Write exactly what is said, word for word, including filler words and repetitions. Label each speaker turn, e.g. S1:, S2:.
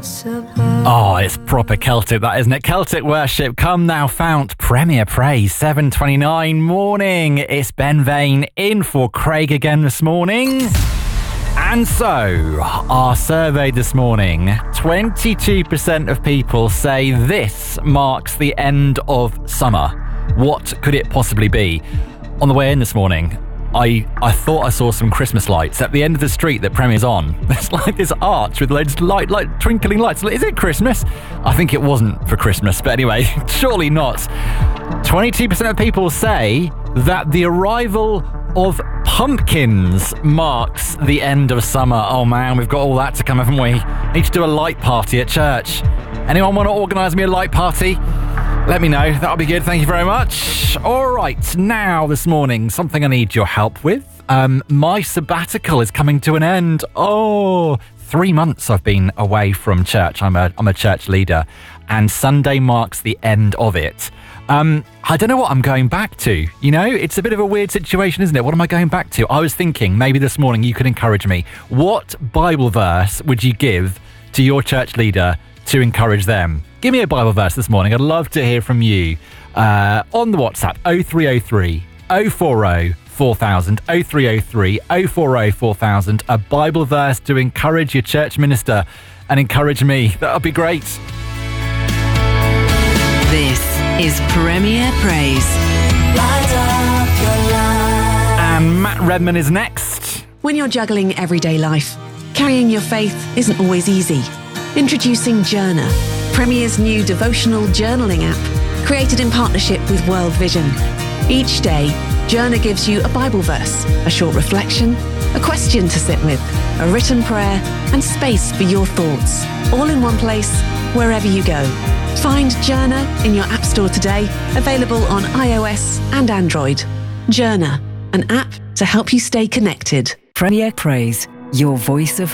S1: Oh, it's proper Celtic, that, isn't it? Celtic worship, Come Thou Fount, Premier Praise, seven twenty-nine morning. It's Ben Vane in for Craig again this morning. And so, our survey this morning, twenty-two percent of people say this marks the end of summer. What could it possibly be? On the way in this morning, I, I thought I saw some Christmas lights at the end of the street that Premier's on. There's like this arch with loads of light, like twinkling lights. Is it Christmas? I think it wasn't for Christmas, but anyway, surely not. twenty-two percent of people say that the arrival of pumpkins marks the end of summer. Oh man, we've got all that to come, haven't we? Need to do a light party at church. Anyone want to organise me a light party? Let me know. That'll be good. Thank you very much. All right. Now, this morning, something I need your help with. Um, my sabbatical is coming to an end. Oh, three months I've been away from church. I'm a, I'm a church leader, and Sunday marks the end of it. Um, I don't know what I'm going back to. You know, it's a bit of a weird situation, isn't it? What am I going back to? I was thinking maybe this morning you could encourage me. What Bible verse would you give to your church leader to encourage them? Give me a Bible verse this morning. I'd love to hear from you uh, on the WhatsApp oh three oh three, oh four oh, four thousand, oh three oh three, oh four oh, four thousand. A Bible verse to encourage your church minister and encourage me. That would be great.
S2: This is Premier Praise.
S1: And Matt Redman is next.
S2: When you're juggling everyday life, carrying your faith isn't always easy. Introducing Journer, Premier's new devotional journaling app, created in partnership with World Vision. Each day, Journer gives you a Bible verse, a short reflection, a question to sit with, a written prayer, and space for your thoughts, all in one place, wherever you go. Find Journer in your App Store today, available on iOS and Android. Journer, an app to help you stay connected.
S3: Premier Praise, your voice of